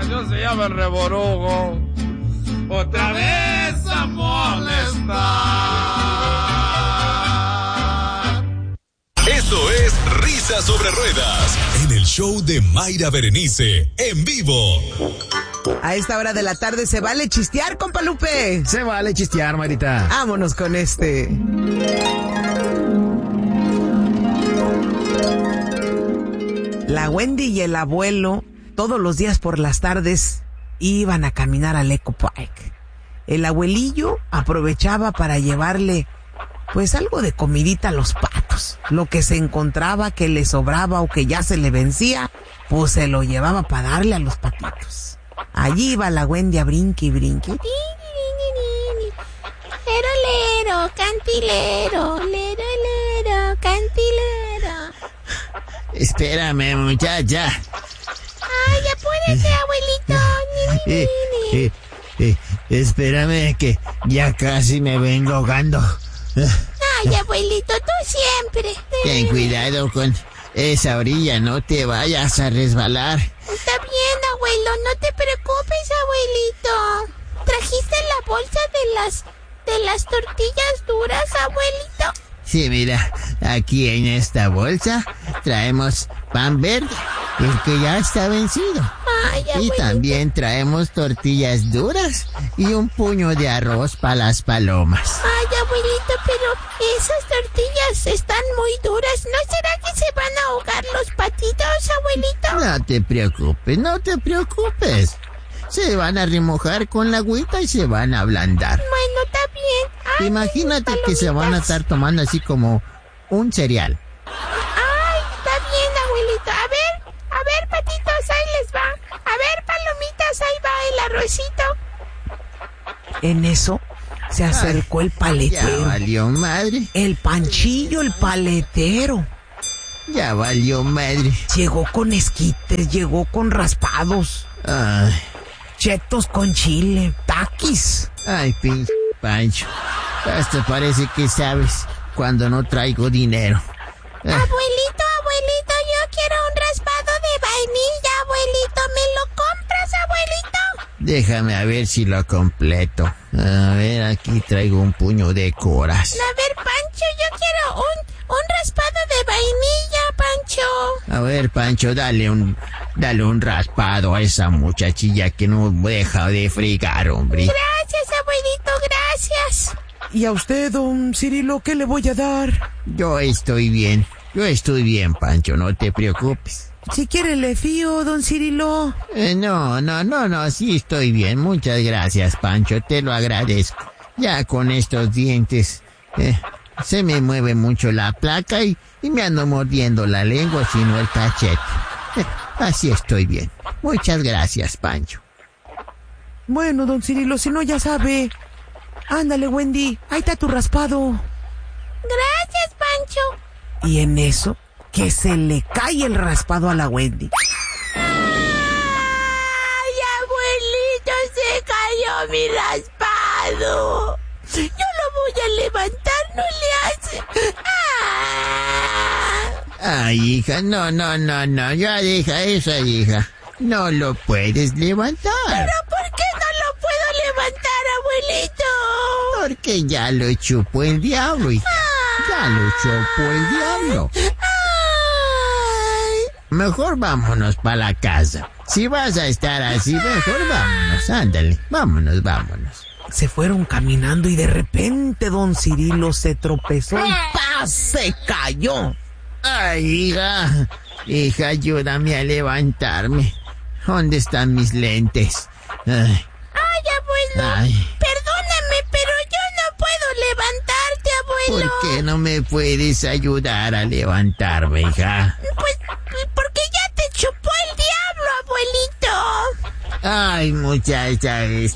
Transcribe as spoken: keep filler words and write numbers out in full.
canción se llama El Reborujo. Otra vez a molestar. Esto es Risas sobre Ruedas, en el show de Mayra Berenice, en vivo. A esta hora de la tarde se vale chistear, compa Lupe. Se vale chistear, Marita. Vámonos con este. La Wendy y el abuelo todos los días por las tardes iban a caminar al Eco Park. El abuelillo aprovechaba para llevarle pues algo de comidita a los patos. Lo que se encontraba que le sobraba o que ya se le vencía, pues se lo llevaba para darle a los patitos. Allí iba la Wendy a brinque y brinque. Lero, lero, cantilero, lero, lero, cantilero. Espérame, muchacha. Ay, apúrate, abuelito. Ni, ni, Eh, ni, ni. eh, eh, espérame que ya casi me vengo ahogando. Ay, abuelito, tú siempre. Ten cuidado con esa orilla, no te vayas a resbalar. Está bien, abuelo, no te preocupes, abuelito. ¿Trajiste la bolsa de las de las tortillas duras, abuelito? Sí, mira, aquí en esta bolsa traemos pan verde, el que ya está vencido. Ay, Y abuelito. también traemos tortillas duras y un puño de arroz para las palomas. Ay, abuelito, pero esas tortillas están muy duras. ¿No será que se van a ahogar los patitos, abuelito? No te preocupes, no te preocupes. Se van a remojar con la agüita y se van a ablandar. Bueno, está bien. Ay, Imagínate mis que se van a palomitas. estar tomando así como un cereal. Ay, está bien, abuelito. A ver, a ver, patitos, ahí les va. A ver, palomitas, ahí va el arrocito. En eso se acercó el Ya paletero. valió madre, El Panchillo, el paletero. ya valió madre. Llegó con esquites, llegó con raspados, Ay, chetos con chile, taquis. ay, pinche Pancho. Hasta parece que sabes cuando no traigo dinero. Eh, Abuelito, abuelito, yo quiero un raspado de vainilla, abuelito. ¿Me lo compras, abuelito? déjame a ver si lo completo. A ver, aquí traigo un puño de coras. A ver, Pancho, yo quiero un, un raspado de vainilla, Pancho. A ver, Pancho, dale un, dale un raspado a esa muchachilla que no deja de fregar, hombre. Gracias, abuelito, gracias. ¿Y a usted, don Cirilo, qué le voy a dar? Yo estoy bien, yo estoy bien, Pancho, no te preocupes. Si quiere le fío, don Cirilo. Eh, no, no, no, no, sí estoy bien, muchas gracias, Pancho, te lo agradezco. Ya con estos dientes, eh, se me mueve mucho la placa y, y me ando mordiendo la lengua, sino el cachete. Eh, así estoy bien. Muchas gracias, Pancho. Bueno, don Cirilo, si no ya sabe. Ándale, Wendy, ahí está tu raspado. Gracias, Pancho. Y en eso, que se le cae el raspado a la Wendy. Ay, abuelito, se cayó mi raspado. Yo lo voy a levantar, no le hace. ¡Ah! Ay, hija, no, no, no, no, ya deja eso, hija. No lo puedes levantar. ¿Pero por qué no lo puedo levantar, abuelito? Porque ya lo chupó el diablo, hija. Ya lo chupó el diablo. Ay. Mejor vámonos para la casa. Si vas a estar así, mejor vámonos. Ándale, vámonos, vámonos. Se fueron caminando y de repente don Cirilo se tropezó y ¡paz! Se cayó. Ay, hija. Hija, ayúdame a levantarme. ¿Dónde están mis lentes? Ay, Ay, abuelo. ay. Perdóname, pero yo no puedo levantarte, abuelo. ¿Por qué no me puedes ayudar a levantarme, hija? Pues porque ya te chupó el diablo, abuelito. Ay, muchacha,